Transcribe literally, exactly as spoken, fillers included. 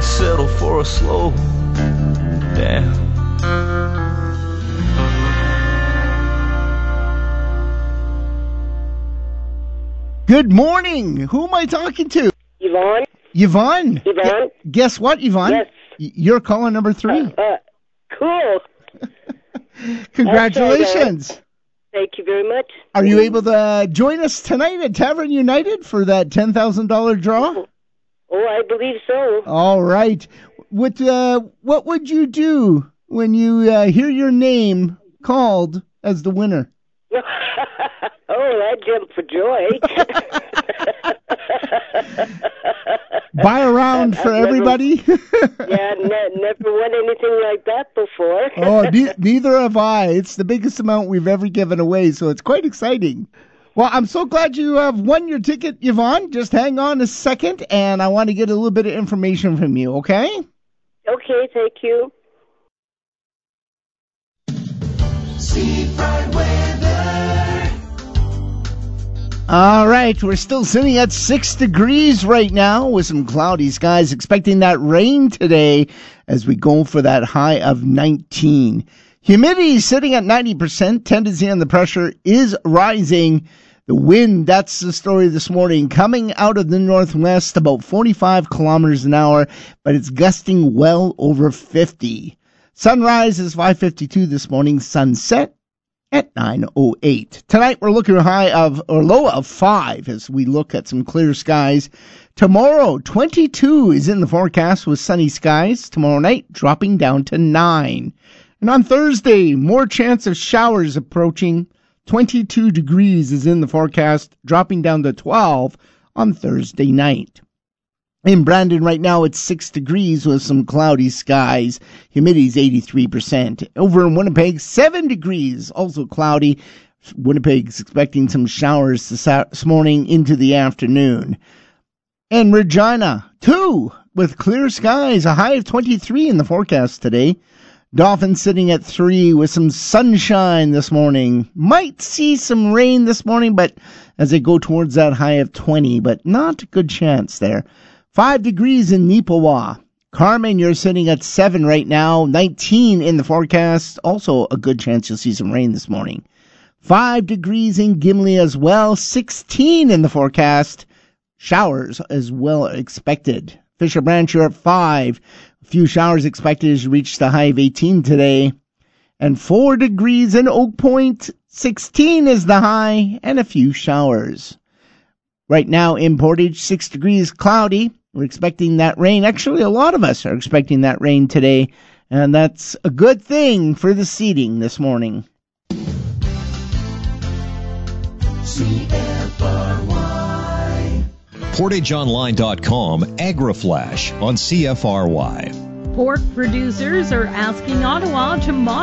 settle for a slow down. Good morning. Who am I talking to? Yvonne. Yvonne. Yvonne. Gu- guess what, Yvonne? Yes. Y- You're caller number three. Uh, uh, cool. Congratulations. Thank you very much. Are you able to join us tonight at Tavern United for that ten thousand dollars draw? Oh, I believe so. All right. What, uh, what would you do when you uh, hear your name called as the winner? Oh, I jump for joy. Buy a round for I've everybody? Never, yeah, ne- never won anything like that before. Oh, ne- neither have I. It's the biggest amount we've ever given away, so it's quite exciting. Well, I'm so glad you have won your ticket, Yvonne. Just hang on a second, and I want to get a little bit of information from you, okay? Okay, thank you. Seafront weather. All right, we're still sitting at six degrees right now with some cloudy skies. Expecting that rain today as we go for that high of nineteen. Humidity sitting at ninety percent. Tendency on the pressure is rising. The wind, that's the story this morning, coming out of the northwest about forty-five kilometers an hour, but it's gusting well over fifty. Sunrise is five fifty-two this morning. Sunset at nine oh eight. Tonight we're looking at a high of, or low of five as we look at some clear skies. Tomorrow, twenty-two is in the forecast with sunny skies. Tomorrow night, dropping down to nine. And on Thursday, more chance of showers approaching. twenty-two degrees is in the forecast, dropping down to twelve on Thursday night. In Brandon right now, it's six degrees with some cloudy skies. Humidity's eighty-three percent. Over in Winnipeg, seven degrees, also cloudy. Winnipeg's expecting some showers this morning into the afternoon. And Regina, two, with clear skies, a high of twenty-three in the forecast today. Dauphin sitting at three with some sunshine this morning. Might see some rain this morning, but as they go towards that high of twenty, but not a good chance there. Five degrees in Neepawa. Carmen, you're sitting at seven right now. nineteen in the forecast. Also a good chance you'll see some rain this morning. Five degrees in Gimli as well. sixteen in the forecast. Showers as well expected. Fisher Branch, you're at five. A few showers expected as you reach the high of eighteen today. And four degrees in Oak Point. sixteen is the high, and a few showers. Right now in Portage, six degrees, cloudy. We're expecting that rain. Actually, a lot of us are expecting that rain today, and that's a good thing for the seeding this morning. C F R Y. Portage Online dot com AgriFlash on C F R Y. Pork producers are asking Ottawa to modify